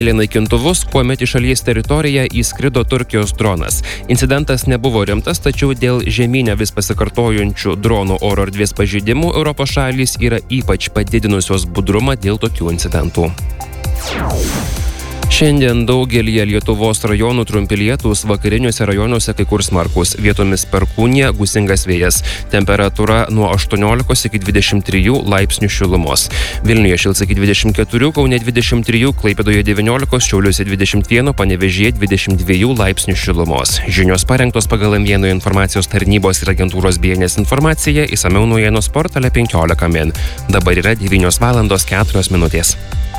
naikintuvus, kuomet į šalies teritoriją įskrido Turkijos dronas. Incidentas nebuvo rimtas, tačiau dėl žemyne vis pasikartojančių dronų oro erdvės pažeidimų Europos šalys yra ypač padidinusios budrumą dėl tokių incidentų. Šiandien daugelyje Lietuvos rajonų trumpi lietūs, vakariniuose rajonuose kai kur smarkūs, vietomis perkūnija, gūsingas vėjas. Temperatūra nuo 18 iki 23 laipsnių šilumos. Vilniuje šils iki 24, Kaune 23, Klaipėdoje 19, Šiauliuose 21, Panevėžyje 22 laipsnių šilumos. Žinios parengtos pagal M1 informacijos tarnybos ir agentūros BNS informaciją, išsamiau naujienų portale 15 min. Dabar yra 9:04 min.